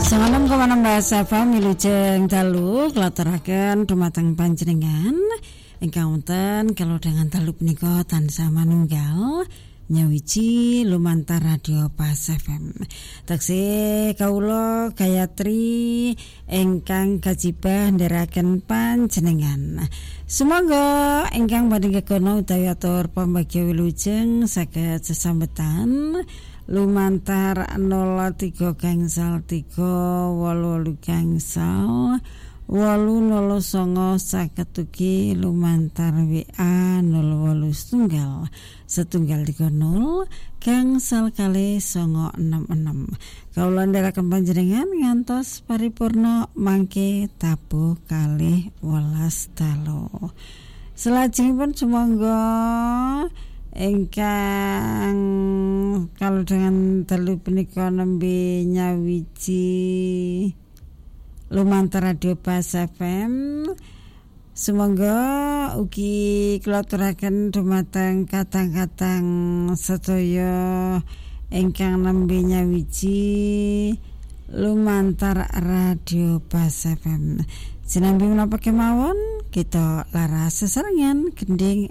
Salam kawan bahasa Wilujeng dalu kelaturaken dumateng panjenengan ingkang wonten kalau dengan dalu punika tansah manunggal nyawiji lumantar radio Pas FM. Taksih kawula Gayatri ingkang kajibah ndherekaken panjenengan. Sumangga ingkang badhe kekono utawi atur pambagya wilujeng saged sesambetan lumantar 03 gangsal 3 88 gangsal 809 saged ugi lumantar WA 08 setunggal 30 gangsal kalih 966. Kawula ndherekaken panjenengan ngantos paripurna mangke tabuh kalih 12 dalu. Salajengipun sumangga ingkang kalau dengan dalu punika nembe nyawiji lumantar radio Pas FM. Sumangga ugi kula aturaken dumateng katang-katang sedaya ingkang nembe nyawiji lumantar radio Pas FM. Sinambi menapa kemawon kita laras sesarengan gending